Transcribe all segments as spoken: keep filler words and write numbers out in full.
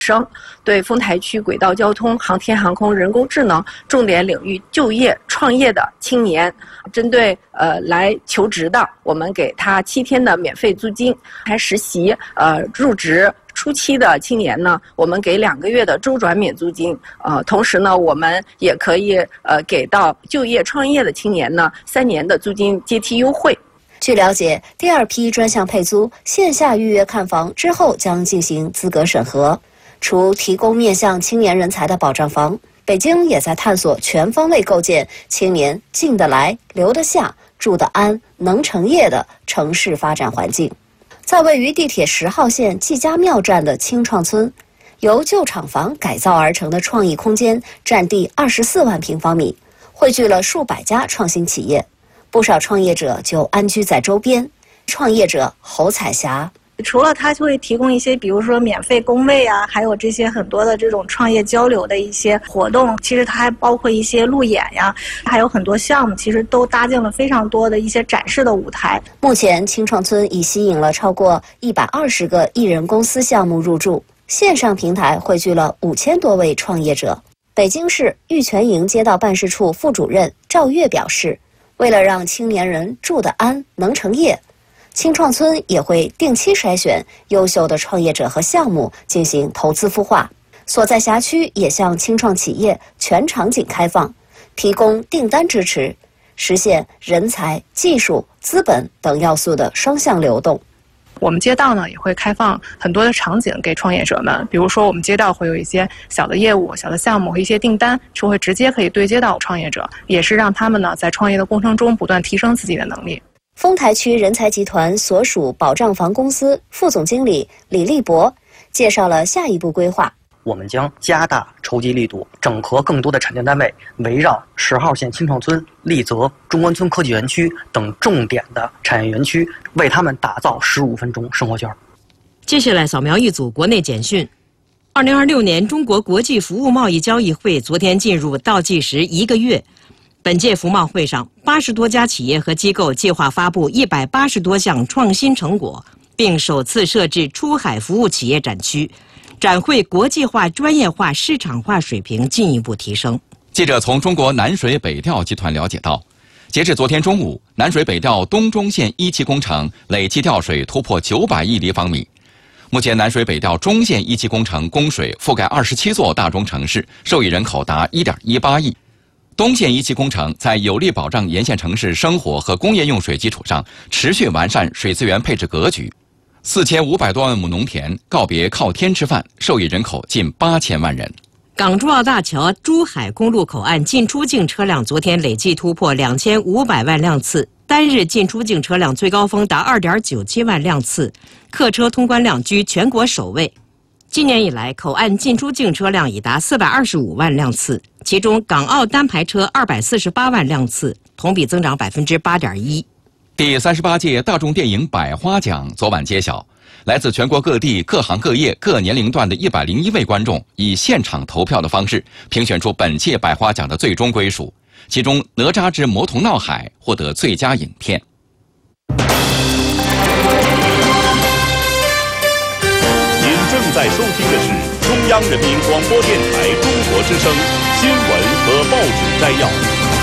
生，对丰台区轨道交通、航天航空、人工智能重点领域就业创业的青年，针对呃来求职的，我们给他七天的免费租金；还实习呃入职初期的青年呢，我们给两个月的周转免租金。呃，同时呢，我们也可以呃给到就业创业的青年呢三年的租金阶梯优惠。 据了解，第二批专项配租线下预约看房之后将进行资格审核。除提供面向青年人才的保障房，北京也在探索全方位构建青年进得来、留得下、住得安、能成业的城市发展环境。在位于地铁十号线季家庙站的青创村，由旧厂房改造而成的创意空间，占地二十四万平方米，汇聚了数百家创新企业，不少创业者就安居在周边。创业者侯彩霞。 除了它会提供一些，比如说免费工位啊，还有这些很多的这种创业交流的一些活动，其实它还包括一些路演呀，还有很多项目，其实都搭建了非常多的一些展示的舞台。 目前，青创村已吸引了超过一百二十个艺人公司项目入驻，线上平台汇聚了五千多位创业者。北京市玉泉营街道办事处副主任赵月表示，为了让青年人住得安、能成业，青创村也会定期筛选优秀的创业者和项目进行投资孵化，所在辖区也向青创企业全场景开放，提供订单支持，实现人才、技术、资本等要素的双向流动。 我们街道呢也会开放很多的场景给创业者们，比如说我们街道会有一些小的业务、小的项目和一些订单，是会直接可以对接到创业者，也是让他们呢在创业的过程中不断提升自己的能力。 丰台区人才集团所属保障房公司副总经理李立博介绍了下一步规划。 我们将加大筹集力度，整合更多的产业单位，围绕十号线青创村、丽泽、中关村科技园区等重点的产业园区，为他们打造十五分钟生活圈。 接下来扫描一组国内简讯。二零二六年中国国际服务贸易交易会昨天进入倒计时一个月。本届服贸会上，八十多家企业和机构计划发布一百八十多项创新成果，并首次设置出海服务企业展区，展会国际化、专业化、市场化水平进一步提升。 记者从中国南水北调集团了解到，截至昨天中午，南水北调东中线一期工程累计调水突破九百亿立方米。目前，南水北调中线一期工程供水覆盖二十七座大中城市，受益人口达一点一八亿。东线一期工程在有力保障沿线城市生活和工业用水基础上，持续完善水资源配置格局。四千五百多万亩农田告别靠天吃饭，受益人口近八千万人。 港珠澳大桥珠海公路口岸进出境车辆昨天累计突破两千五百万辆次，单日进出境车辆最高峰达二点九七万辆次，客车通关量居全国首位。今年以来，口岸进出境车辆已达四百二十五万辆次，其中港澳单排车二百四十八万辆次，同比增长百分之八点一。 第三十八届大众电影百花奖昨晚揭晓，来自全国各地各行各业各年龄段的一百零一位观众以现场投票的方式评选出本届百花奖的最终归属，其中《哪吒之魔童闹海》获得最佳影片。 正在收听的是中央人民广播电台中国之声新闻和报纸摘要。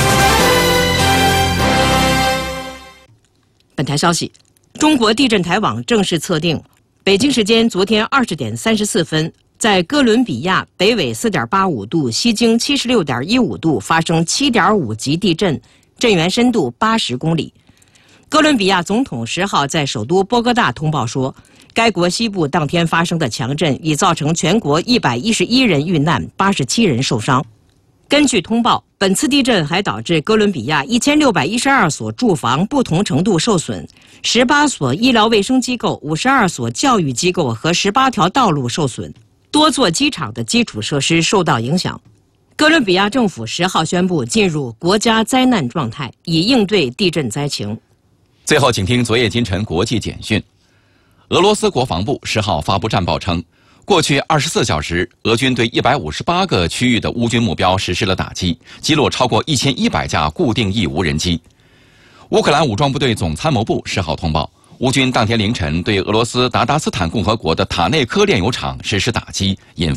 本台消息，中国地震台网正式测定，北京时间昨天二十点三十四分，在哥伦比亚北纬四点八五度、西经七十六点一五度发生七点五级地震，震源深度八十公里。哥伦比亚总统十号在首都波哥大通报说，该国西部当天发生的强震已造成全国一百一十一人遇难，八十七人受伤。根据通报，本次地震还导致哥伦比亚一千六百一十二所住房不同程度受损，十八所医疗卫生机构、五十二所教育机构和十八条道路受损，多座机场的基础设施受到影响。哥伦比亚政府十号宣布进入国家灾难状态，以应对地震灾情。 最后，请听昨夜今晨国际简讯。俄罗斯国防部十号发布战报称，过去二十四小时，俄军对一百五十八个区域的乌军目标实施了打击，击落超过一千一百架固定翼无人机。乌克兰武装部队总参谋部十号通报， 乌军当天凌晨对俄罗斯达达斯坦共和国的塔内科炼油厂实施打击，引